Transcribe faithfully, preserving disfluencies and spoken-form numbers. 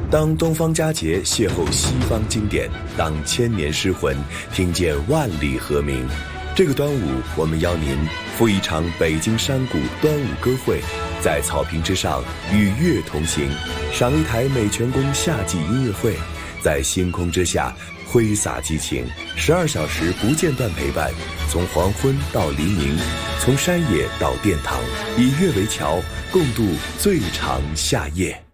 当东方佳节邂逅西方经典，当千年诗魂听见万里和鸣。这个端午，我们邀您赴一场北京山谷端午歌会，在草坪之上与乐同行，赏一台美泉宫夏季音乐会，在星空之下挥洒激情，十二小时不间断陪伴，从黄昏到黎明，从山野到殿堂，以乐为桥，共度最长夏夜。